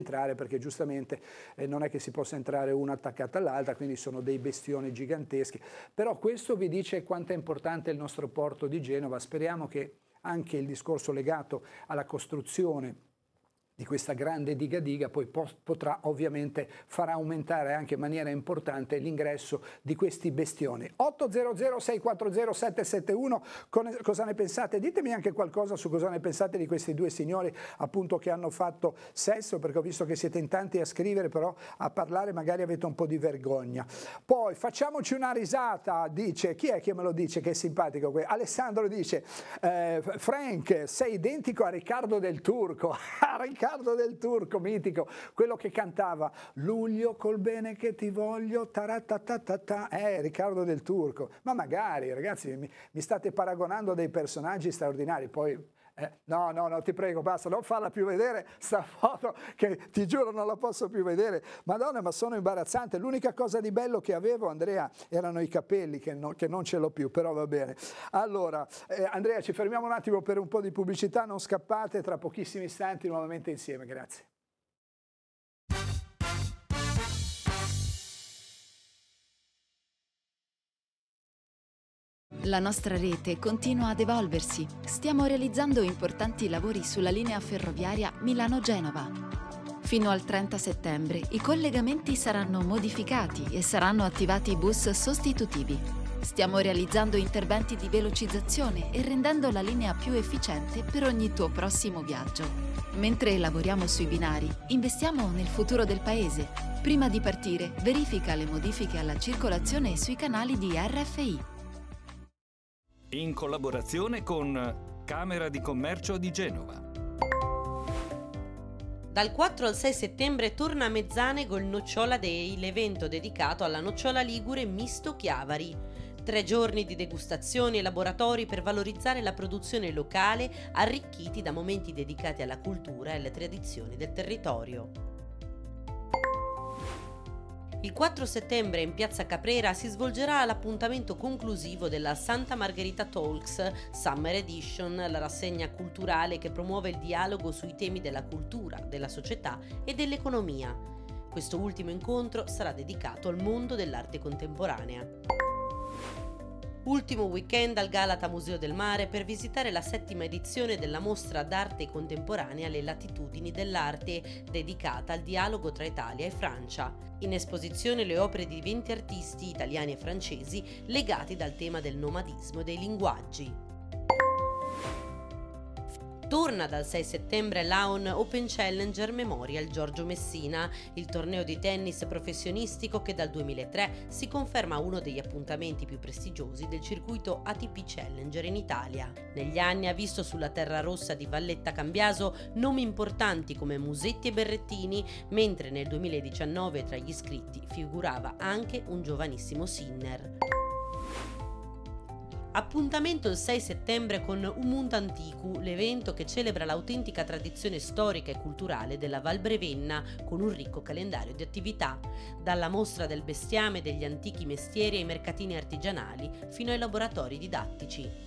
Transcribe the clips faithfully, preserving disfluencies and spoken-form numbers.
entrare, perché giustamente eh, non è che si possa entrare una attaccata all'altra, quindi sono dei bestioni giganteschi. Però questo vi dice quanto è importante il nostro porto di Genova. Speriamo che anche il discorso legato alla costruzione di questa grande diga diga poi potrà ovviamente far aumentare anche in maniera importante l'ingresso di questi bestioni. otto zero zero sei quattro zero sette sette uno, cosa ne pensate? Ditemi anche qualcosa su cosa ne pensate di questi due signori appunto che hanno fatto sesso, perché ho visto che siete in tanti a scrivere, però a parlare magari avete un po' di vergogna. Poi facciamoci una risata, dice, chi è che me lo dice che è simpatico? Alessandro dice, eh, Frank, sei identico a Riccardo del Turco. Riccardo del Turco, mitico, quello che cantava luglio col bene che ti voglio, taratatata, eh, Riccardo del Turco. Ma magari, ragazzi, mi, mi state paragonando a dei personaggi straordinari, poi eh, no, no, no, ti prego, basta, non farla più vedere sta foto, che ti giuro non la posso più vedere. Madonna, ma sono imbarazzante. L'unica cosa di bello che avevo, Andrea, erano i capelli, che, no, che non ce l'ho più, però va bene. Allora, eh, Andrea, ci fermiamo un attimo per un po' di pubblicità, non scappate, tra pochissimi istanti nuovamente insieme, grazie. La nostra rete continua ad evolversi. Stiamo realizzando importanti lavori sulla linea ferroviaria Milano-Genova. Fino al trenta settembre i collegamenti saranno modificati e saranno attivati bus sostitutivi. Stiamo realizzando interventi di velocizzazione e rendendo la linea più efficiente per ogni tuo prossimo viaggio. Mentre lavoriamo sui binari, investiamo nel futuro del paese. Prima di partire, verifica le modifiche alla circolazione sui canali di R F I. In collaborazione con Camera di Commercio di Genova. Dal quattro al sei settembre torna a Mezzanego il Nocciola Day, l'evento dedicato alla nocciola ligure misto Chiavari. Tre giorni di degustazioni e laboratori per valorizzare la produzione locale, arricchiti da momenti dedicati alla cultura e alle tradizioni del territorio. Il quattro settembre in Piazza Caprera si svolgerà l'appuntamento conclusivo della Santa Margherita Talks Summer Edition, la rassegna culturale che promuove il dialogo sui temi della cultura, della società e dell'economia. Questo ultimo incontro sarà dedicato al mondo dell'arte contemporanea. Ultimo weekend al Galata Museo del Mare per visitare la settima edizione della mostra d'arte contemporanea Le latitudini dell'arte, dedicata al dialogo tra Italia e Francia. In esposizione le opere di venti artisti italiani e francesi legati dal tema del nomadismo e dei linguaggi. Torna dal sei settembre l'A O N Open Challenger Memorial Giorgio Messina, il torneo di tennis professionistico che dal duemilatré si conferma uno degli appuntamenti più prestigiosi del circuito A T P Challenger in Italia. Negli anni ha visto sulla terra rossa di Valletta Cambiaso nomi importanti come Musetti e Berrettini, mentre nel duemiladiciannove tra gli iscritti figurava anche un giovanissimo Sinner. Appuntamento il sei settembre con Umunt Anticu, l'evento che celebra l'autentica tradizione storica e culturale della Val Brevenna con un ricco calendario di attività, dalla mostra del bestiame e degli antichi mestieri ai mercatini artigianali fino ai laboratori didattici.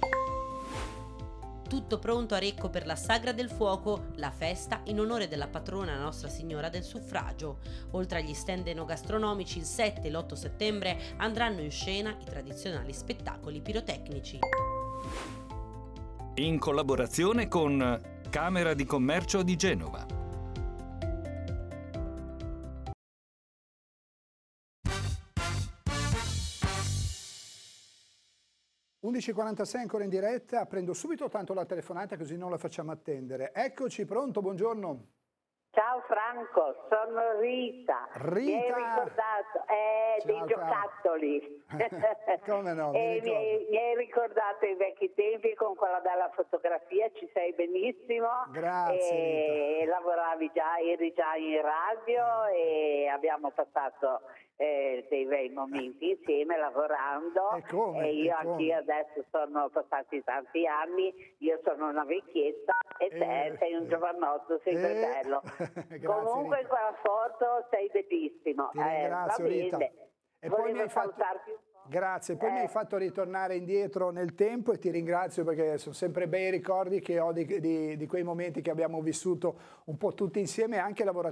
Tutto pronto a Recco per la Sagra del Fuoco, la festa in onore della patrona Nostra Signora del Suffragio. Oltre agli stand enogastronomici, il sette e l'otto settembre andranno in scena i tradizionali spettacoli pirotecnici. In collaborazione con Camera di Commercio di Genova. undici e quarantasei ancora in diretta, prendo subito tanto la telefonata così non la facciamo attendere. Eccoci, pronto, buongiorno. Ciao Franco, sono Rita. Rita. Mi hai ricordato eh, Ciao, dei giocattoli. Come no, mi, e mi, hai, mi hai ricordato i vecchi tempi con quella della fotografia, ci sei benissimo. Grazie. E lavoravi già, eri già in radio e abbiamo passato eh, dei bei momenti insieme lavorando. E come? E io e come? anch'io adesso sono passati tanti anni, io sono una vecchietta e te eh, sei un giovanotto, sei eh, bello. Grazie, Comunque Rita. in quella foto sei bellissimo. Ti ringrazio, eh, Rita. E poi mi hai fatto... Grazie, poi eh. mi hai fatto ritornare indietro nel tempo e ti ringrazio perché sono sempre bei ricordi che ho di, di, di quei momenti che abbiamo vissuto un po' tutti insieme, anche lavorativi.